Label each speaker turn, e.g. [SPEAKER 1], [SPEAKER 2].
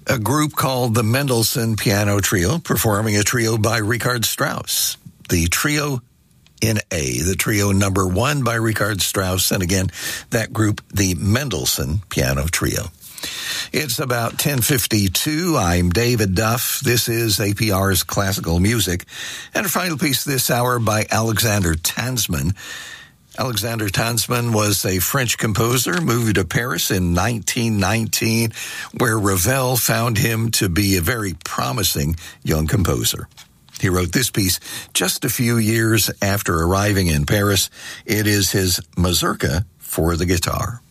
[SPEAKER 1] a group called the Mendelssohn Piano Trio, performing a trio by Richard Strauss. The trio in A, the trio number 1 by Richard Strauss, and again, that group, the Mendelssohn Piano Trio. It's about 10:52. I'm David Duff. This is APR's Classical Music. And our final piece this hour by Alexander Tanzmann. Alexander Tanzmann was a French composer, moved to Paris in 1919, where Ravel found him to be a very promising young composer. He wrote this piece just a few years after arriving in Paris. It is his Mazurka for the guitar.